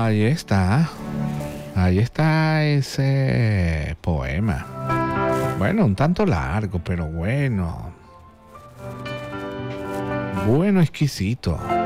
Ahí está. Ahí está ese poema. Bueno, un tanto largo, pero bueno. Bueno, exquisito.